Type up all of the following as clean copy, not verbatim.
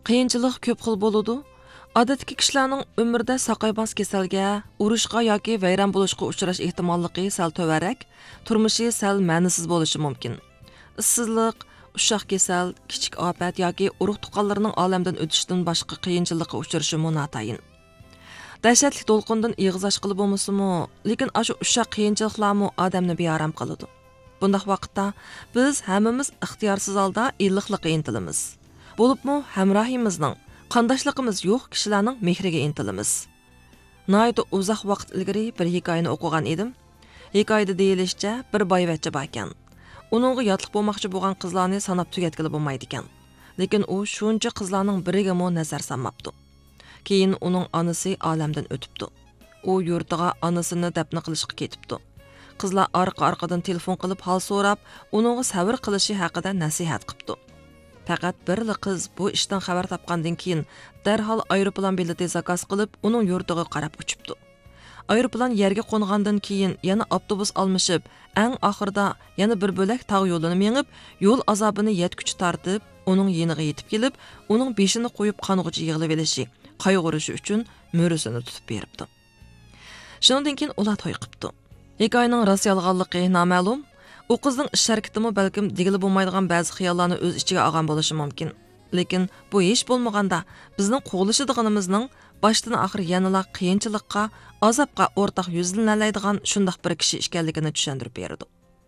Qiyinchilik ko'p xil bo'ladi. Odatdagi kishilarning umrida saqaybas kasalga, urushqa yoki vayron bo'lishga uchrash ehtimolligi sal to'varak, turmushi sal ma'nisiz bo'lishi mumkin. Ishsizlik, ushaq kasal, kichik ofat yoki urug' tuqqanlarning olamdan o'tishidan boshqa qiyinchilikqa uchrashi munatayin. Dahshatli to'lqindan ig'iz ochqili bo'lmasimi, lekin ashu ushaq qiyinchiliklarmi odamni bearam qiladi. Bundaq vaqtda biz hammamiz ixtiyorsiz holda illiqlikqa intilamiz. Bo'libmi hamrohimizning, qandoshligimiz yo'q kishilarning mehriga intilamiz. Nayda uzoq vaqt ilgari bir hikoyani o'qigan edim. Hikoyada deyilishicha bir boyvachcha bor ekan. Uningga yotliq bo'lmoqchi bo'lgan qizlarni sanab tugatkili bo'lmaydi ekan. Lekin u shuncha qizlarning biriga mo nazar sanmabdi. Keyin uning onasi olamdan o'tibdi. U yurtiga onasini dafn qilishga ketibdi. Qizlar orqa-orqadan telefon qilib hol so'rab, uningga sabr qilishi haqida nasihat qilibdi. Faqat birli qiz bu ishdan xabar topgandan keyin darhol aeroplan bileti zakaz qilib, uning yurtiga qarab uchibdi. Aeroplan yerga qo'ngandan keyin yana avtobus almashib, eng oxirida yana bir bo'lak tog' yo'lini mengib, yo'l azobini yetkuchi tortib, uning yeniga yetib kelib, uning beshini qo'yib qong'ichi yig'ilib elishi, qayg'urishi uchun mo'risini tutib beribdi. Shundan keyin ular to'y qilibdi. Hikoyaning rost yolg'onligi noma'lum. U qizning ish harakatimi balkim degili bo'lmaydigan ba'zi xiyollarni o'z ichiga olgan bo'lishi mumkin. Lekin bu hech bo'lmaganda bizning qo'g'lishadiganimizning boshdan oxir yanala qiyinchilikqa, azobga o'rtaq yuzlanadigan shundoq bir kishi ekanligini tushuntirib berdi.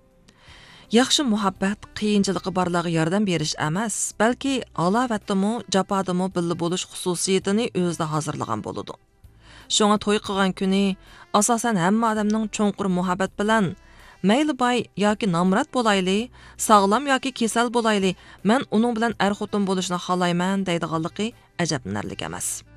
Yaxshi muhabbat qiyinchiligi borlarga yordam berish emas, balki alovatdimi, jafodimi billa bo'lish xususiyatini o'zida hozirlagan bo'ladi. Shunga to'y qilgan kuni asosan hamma odamning cho'nqur muhabbat bilan mayli boy yoki nomrat bo'layli, sog'lom yoki kasal bo'layli, men uning bilan er-xotin bo'lishni xohlayman deydiganligi ajablanarli emas.